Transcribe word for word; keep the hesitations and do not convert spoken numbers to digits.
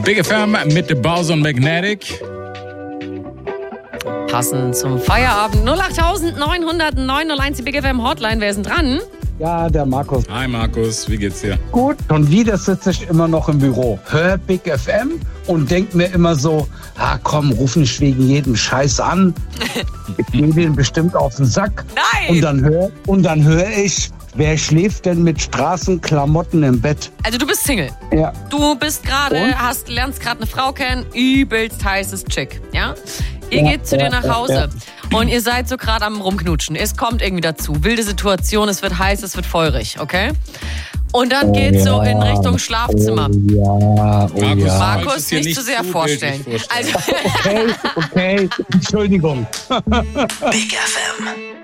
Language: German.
Big F M mit The Bowser und Magnetic. Passend zum Feierabend. null acht neun null neun null eins, die Big F M Hotline. Wer ist denn dran? Ja, der Markus. Hi Markus, wie geht's dir? Gut. Und wieder sitze ich immer noch im Büro. Hör Big F M und denk mir immer so, ah komm, ruf nicht wegen jedem Scheiß an. Ich gehe den bestimmt auf den Sack. Nein! Und dann hör, und dann hör ich, wer schläft denn mit Straßenklamotten im Bett? Also du bist Single. Ja. Du bist gerade, Und? hast lernst gerade eine Frau kennen, übelst heißes Chick, ja? Ihr Ja, geht zu ja, dir nach ja, Hause und ihr seid so gerade am Rumknutschen. Es kommt irgendwie dazu. Wilde Situation, es wird heiß, es wird feurig, okay? Und dann Oh geht's so ja. in Richtung Schlafzimmer. Oh ja, oh Markus, ja. Markus, Markus, hier nicht nicht zu sehr zu vorstellen. bildlich vorstellen. Also, Okay, okay, Entschuldigung. Big F M.